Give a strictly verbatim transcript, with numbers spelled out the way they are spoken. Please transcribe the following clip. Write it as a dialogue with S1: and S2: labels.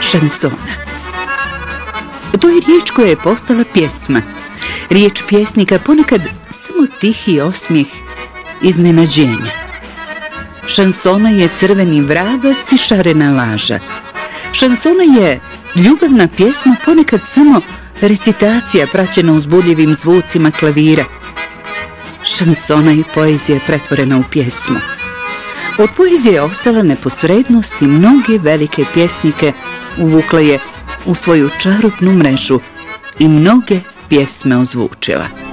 S1: šansona. To je riječ koja je postala pjesma. Riječ pjesnika ponekad samo tihi osmijeh iznenađenja. Šansona je crveni vrabac i šarena laža. Šansona je ljubavna pjesma, ponekad samo recitacija praćena uzbudljivim zvucima klavira. Šansona je poezija pretvorena u pjesmu. Od poezije je ostala neposrednost i mnoge velike pjesnike uvukla je u svoju čarobnu mrežu i mnoge pjesme ozvučila.